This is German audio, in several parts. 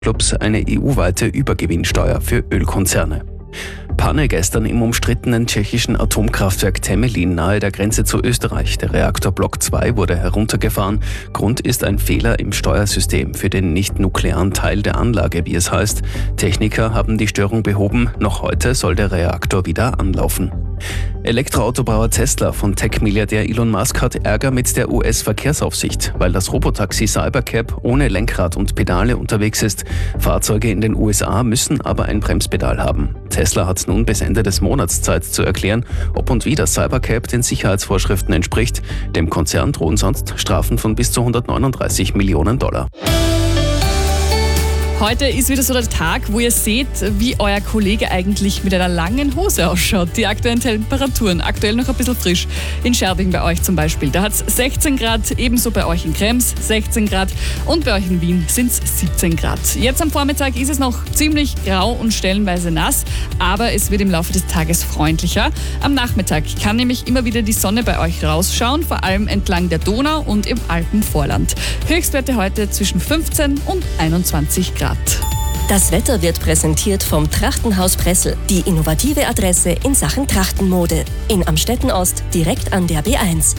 Clubs eine EU-weite Übergewinnsteuer für Ölkonzerne. Panne gestern im umstrittenen tschechischen Atomkraftwerk Temelin nahe der Grenze zu Österreich. Der Reaktor Block 2 wurde heruntergefahren. Grund ist ein Fehler im Steuersystem für den nicht-nuklearen Teil der Anlage, wie es heißt. Techniker haben die Störung behoben. Noch heute soll der Reaktor wieder anlaufen. Elektroautobauer Tesla von Tech-Milliardär Elon Musk hat Ärger mit der US-Verkehrsaufsicht, weil das Robotaxi Cybercab ohne Lenkrad und Pedale unterwegs ist. Fahrzeuge in den USA müssen aber ein Bremspedal haben. Tesla hat nun bis Ende des Monats Zeit zu erklären, ob und wie das Cybercab den Sicherheitsvorschriften entspricht. Dem Konzern drohen sonst Strafen von bis zu $139 Millionen. Heute ist wieder so der Tag, wo ihr seht, wie euer Kollege eigentlich mit einer langen Hose ausschaut. Die aktuellen Temperaturen, aktuell noch ein bisschen frisch. In Scherding bei euch zum Beispiel, da hat es 16 Grad, ebenso bei euch in Krems 16 Grad und bei euch in Wien sind es 17 Grad. Jetzt am Vormittag ist es noch ziemlich grau und stellenweise nass, aber es wird im Laufe des Tages freundlicher. Am Nachmittag kann nämlich immer wieder die Sonne bei euch rausschauen, vor allem entlang der Donau und im Alpenvorland. Höchstwerte heute zwischen 15 und 21 Grad. Das Wetter wird präsentiert vom Trachtenhaus Pressel, die innovative Adresse in Sachen Trachtenmode. In Amstetten-Ost, direkt an der B1.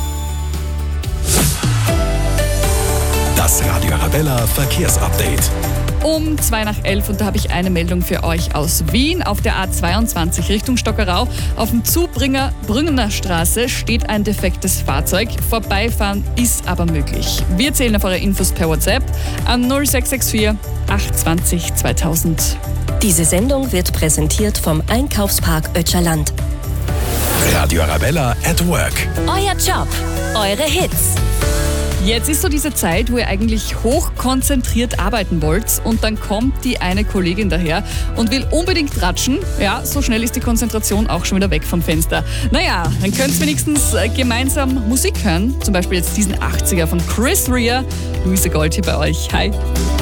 Das Radio Arabella Verkehrsupdate. Um 11:02 und da habe ich eine Meldung für euch aus Wien. Auf der A22 Richtung Stockerau auf dem Zubringer Brüngener Straße steht ein defektes Fahrzeug. Vorbeifahren ist aber möglich. Wir zählen auf eure Infos per WhatsApp an 0664 820 2000. Diese Sendung wird präsentiert vom Einkaufspark Ötscherland. Radio Arabella at Work. Euer Job, eure Hits. Jetzt ist so diese Zeit, wo ihr eigentlich hochkonzentriert arbeiten wollt und dann kommt die eine Kollegin daher und will unbedingt ratschen. Ja, so schnell ist die Konzentration auch schon wieder weg vom Fenster. Naja, dann könnt ihr wenigstens gemeinsam Musik hören. Zum Beispiel jetzt diesen 80er von Chris Rea. Luise Gold hier bei euch. Hi.